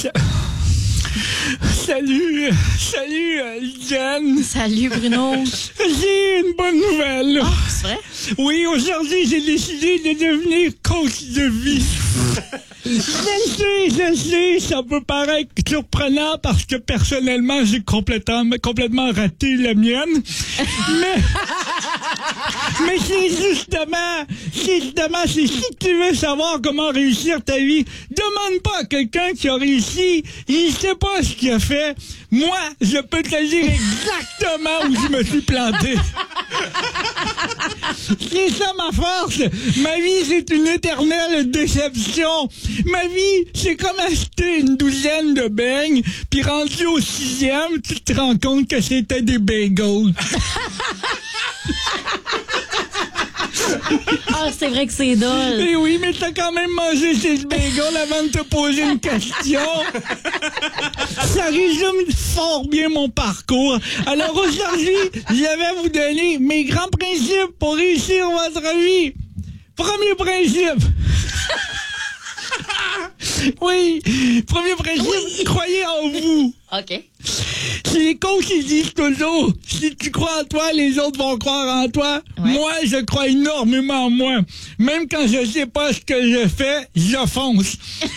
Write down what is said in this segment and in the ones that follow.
Salut, Jen. Salut, Bruno. J'ai une bonne nouvelle. Ah, c'est vrai? Oui, aujourd'hui, j'ai décidé de devenir coach de vie. Je sais, ça peut paraître surprenant parce que personnellement, j'ai complètement raté la mienne. Mais c'est justement, si tu veux savoir comment réussir ta vie, demande pas à quelqu'un qui a réussi, il sait pas ce qu'il a fait. Moi, je peux te dire exactement où je me suis planté. C'est ça ma force. Ma vie, c'est une éternelle déception. Ma vie, c'est comme acheter une douzaine de beignes, puis rendu au 6e, tu te rends compte que c'était des bagels. Ah, c'est vrai que c'est drôle. Eh oui, mais t'as quand même mangé ces bagels avant de te poser une question. Ça résume fort bien mon parcours. Alors aujourd'hui, je vais vous donner mes grands principes pour réussir votre vie. Premier principe. Oui, premier principe, croyez en vous. OK. Si les coachs ils disent toujours, si tu crois en toi, les autres vont croire en toi. Ouais. Moi, je crois énormément en moi. Même quand je sais pas ce que je fais, je fonce.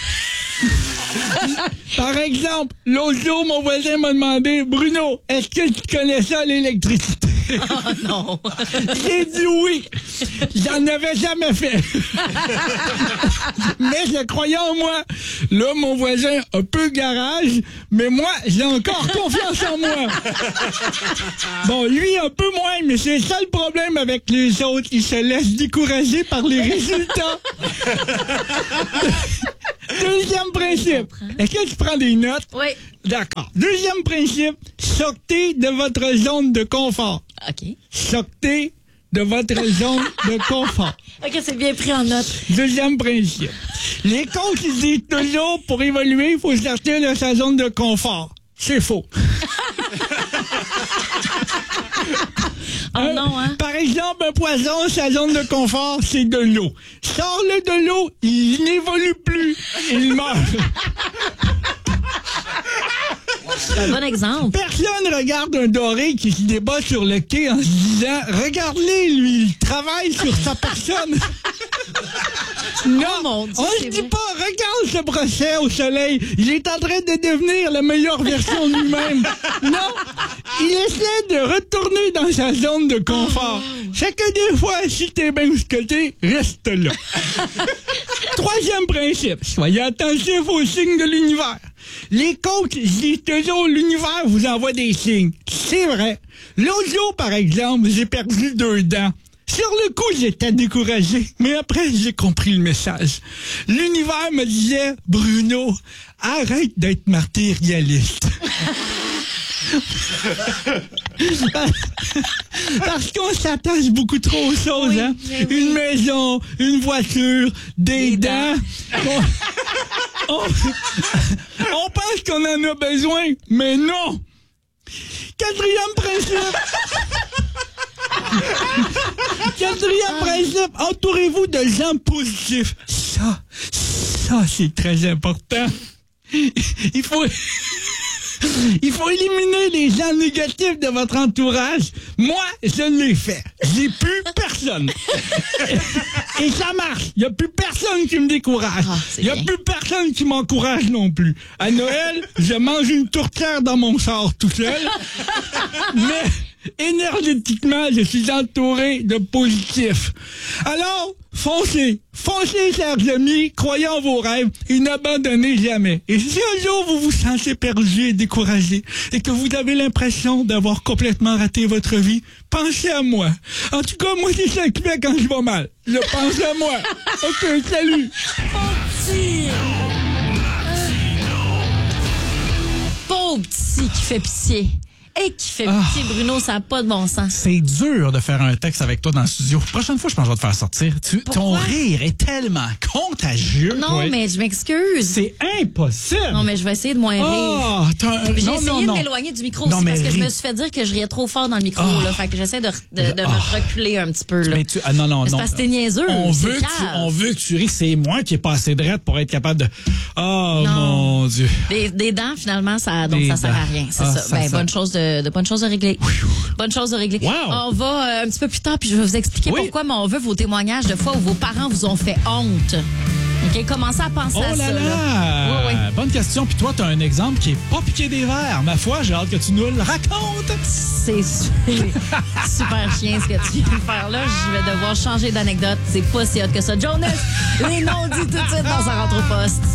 Par exemple, l'autre jour, mon voisin m'a demandé, Bruno, est-ce que tu connais ça, l'électricité? Oh non. J'ai dit oui. J'en avais jamais fait. Mais je croyais en moi. Là, mon voisin a peu de garage, mais moi, j'ai encore confiance en moi. Bon, lui, un peu moins, mais c'est ça le problème avec les autres. Ils se laissent décourager par les résultats. Deuxième principe. Est-ce que tu prends des notes? Oui. D'accord. Deuxième principe, sortez de votre zone de confort. OK. Sortez de votre zone de confort. OK, c'est bien pris en note. Deuxième principe. Les coachs ils disent toujours, pour évoluer, il faut sortir de sa zone de confort. C'est faux. Oh non, hein? Par exemple, un poisson, sa zone de confort, c'est de l'eau. Sors-le de l'eau, il n'évolue plus. Il meurt. C'est un bon exemple. Personne regarde un doré qui se débat sur le quai en se disant « Regarde-le, lui, il travaille sur sa personne. » Non, Oh mon Dieu, on c'est se dit vrai. pas « Regarde ce brosset au soleil, il est en train de devenir la meilleure version de lui-même. » Non, il essaie de retourner dans sa zone de confort. C'est que des fois, si t'es bien où ce que t'es, reste là. Troisième principe, soyez attentifs aux signes de l'univers. Les coachs disent toujours l'univers vous envoie des signes. C'est vrai. L'autre jour, par exemple, j'ai perdu 2 dents. Sur le coup, j'étais découragé, mais après, j'ai compris le message. L'univers me disait, Bruno, arrête d'être matérialiste. Parce qu'on s'attache beaucoup trop aux choses, Oui, hein? oui. Une maison, une voiture, des dents. On pense qu'on en a besoin, mais non. Quatrième principe. Quatrième principe, entourez-vous de gens positifs. Ça, c'est très important. Il faut éliminer les gens négatifs de votre entourage. Moi, je l'ai fait. J'ai plus personne. Et ça marche. Il n'y a plus personne qui me décourage. Ah, c'est Il n'y a bien. plus personne qui m'encourage non plus. À Noël, je mange une tourtière dans mon char tout seul. Mais énergétiquement, je suis entouré de positifs. Alors, foncez, chers amis, croyez en vos rêves et n'abandonnez jamais. Et si un jour vous vous sentez perdu et découragé et que vous avez l'impression d'avoir complètement raté votre vie, pensez à moi. En tout cas, moi, c'est ça que je fais quand je vais mal. Je pense à moi. OK, salut. Pauvre petit qui fait pitié. Et qui fait pitié, Bruno, ça n'a pas de bon sens. C'est dur de faire un texte avec toi dans le studio. Prochaine fois, je pense que je vais te faire sortir. Ton rire est tellement contagieux. Non, mais je m'excuse. C'est impossible. Non, mais je vais essayer de moins rire. J'ai essayé de m'éloigner du micro aussi parce que je me suis fait dire que je riais trop fort dans le micro. Là, fait que j'essaie de me reculer un petit peu. Là. Mais non. C'est parce que t'es niaiseux. On veut que tu ris. C'est moi qui ai pas assez de rette pour être capable de... Oh, mon Dieu. Des dents, finalement, ça sert à rien. C'est ça. Bonne chose de régler. Bonne chose de régler. Wow. On va un petit peu plus tard, puis je vais vous expliquer pourquoi, mais on veut vos témoignages de fois où vos parents vous ont fait honte. OK, commencez à penser à ça. Là. Oui. Bonne question. Puis toi, tu as un exemple qui est pas piqué des verres. Ma foi, j'ai hâte que tu nous le racontes. C'est super chien ce que tu viens de faire là. Je vais devoir changer d'anecdote. C'est pas si hot que ça. Jonas, les noms dit tout de suite dans sa rentre au poste.